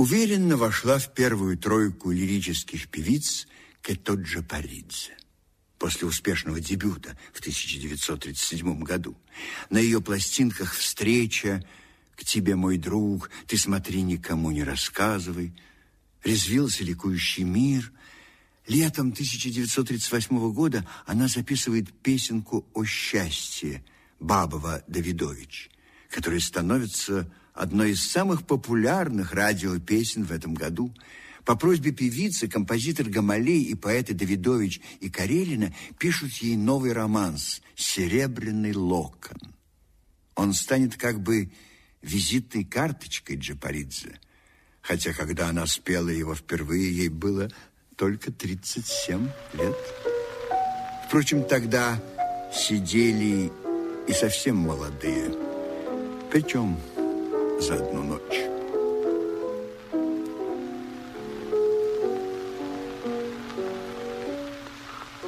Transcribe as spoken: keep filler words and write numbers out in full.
уверенно вошла в первую тройку лирических певиц Кето Джапаридзе. После успешного дебюта в тысяча девятьсот тридцать седьмом году на ее пластинках «Встреча», «К тебе, мой друг», «Ты смотри, никому не рассказывай», «Резвился ликующий мир». Летом тысяча девятьсот тридцать восьмого года она записывает песенку «О счастье» Бабова-Давидович, которая становится одной из самых популярных радиопесен в этом году. По просьбе певицы композитор Гамалей и поэты Давидович и Карелина пишут ей новый романс «Серебряный локон». Он станет как бы визитной карточкой Джапаридзе, хотя когда она спела его впервые, ей было только тридцать семь лет. Впрочем, тогда сидели и совсем молодые, причем за одну ночь.